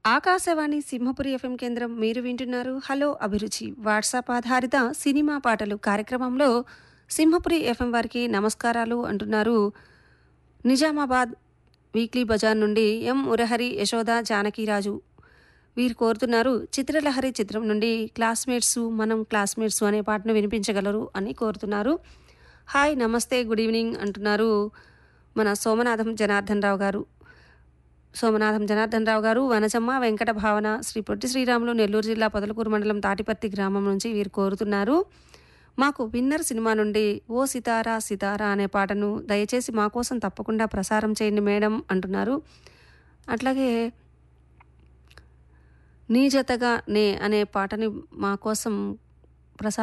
Akashvani Simhapuri FM కేంద్రం మీరు వింటున్నారు హలో అభిరుచి వాట్సాప్ ఆధారిత సినిమా పాటలు కార్యక్రమంలో సింహపురి ఎఫ్ఎం వారికి నమస్కారాలు అంటున్నారు నిజామాబాద్ వీక్లీ బజార్ నుండి ఎం మురహరి యశోద జానకిరాజు. వీరు కోరుతున్నారు చిత్రలహరి చిత్రం నుండి మనం క్లాస్మేట్స్ అనే పాటను వినిపించగలరు అని కోరుతున్నారు. హాయ్ నమస్తే గుడ్ ఈవినింగ్ అంటున్నారు మన సోమనాథం జనార్దన్ రావు గారు వనజమ్మ వెంకట భావన శ్రీ పొట్టి శ్రీరాములు నెల్లూరు జిల్లా పొదలకూరు మండలం తాటిపర్తి గ్రామం నుంచి వీరు కోరుతున్నారు. మాకు విన్నర్ సినిమా నుండి ఓ సితారా సితారా అనే పాటను దయచేసి మా కోసం తప్పకుండా ప్రసారం చేయండి మేడం అంటున్నారు. అట్లాగే నీ జతగా నే అనే పాటని మా కోసం ప్రసారం